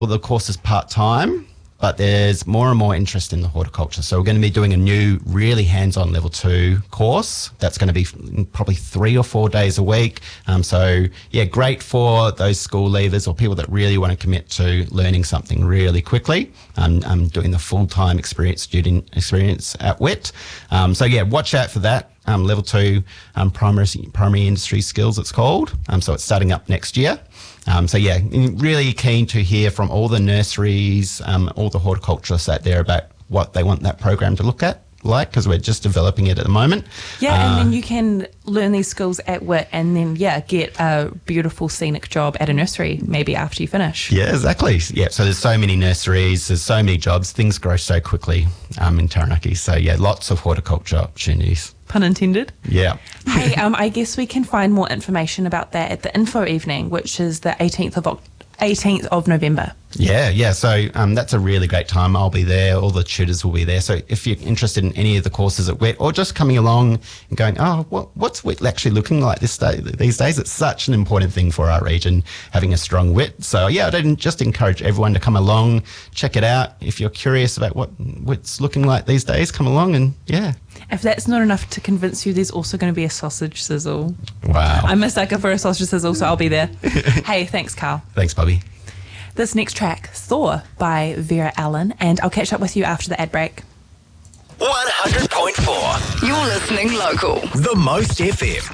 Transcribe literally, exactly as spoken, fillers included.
Well, the course is part-time, but there's more and more interest in the horticulture. So we're going to be doing a new, really hands-on level two course. That's going to be probably three or four days a week. Um, so, yeah, great for those school leavers or people that really want to commit to learning something really quickly. Um, I'm doing the full-time experience student experience at W I T. Um, so, yeah, watch out for that. Um, level two um, primary primary industry skills, it's called. Um, so it's starting up next year. Um, so yeah, really keen to hear from all the nurseries, um, all the horticulturists out there about what they want that program to look at like, because we're just developing it at the moment. Yeah, uh, and then you can learn these skills at W I T and then, yeah, get a beautiful scenic job at a nursery maybe after you finish. Yeah, exactly. Yeah, so there's so many nurseries, there's so many jobs, things grow so quickly um, in Taranaki. So yeah, lots of horticulture opportunities. Pun intended. Yeah. Hey, um, I guess we can find more information about that at the info evening, which is the eighteenth of October. eighteenth of November. Yeah, yeah. So um, that's a really great time. I'll be there. All the tutors will be there. So if you're interested in any of the courses at W I T or just coming along and going, oh, what, what's W I T actually looking like this day, these days? It's such an important thing for our region, having a strong W I T. So yeah, I'd just encourage everyone to come along, check it out. If you're curious about what W I T's looking like these days, come along and yeah. If that's not enough to convince you, there's also going to be a sausage sizzle. Wow. I'm a sucker for a sausage sizzle, so I'll be there. Hey, thanks, Carl. Thanks, Bobby. This next track, Thor by Vera Allen, and I'll catch up with you after the ad break. one hundred point four. You're listening local. The Most F M.